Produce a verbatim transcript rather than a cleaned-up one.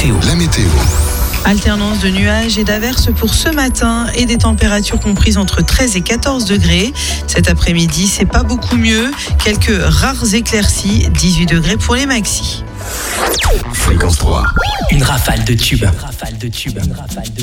météo. La météo. Alternance de nuages et d'averses pour ce matin et des températures comprises entre treize et quatorze degrés. Cet après-midi, c'est pas beaucoup mieux. Quelques rares éclaircies, dix-huit degrés pour les maxis. Fréquence trois. Une rafale de tubes. Une rafale de tubes. Une rafale de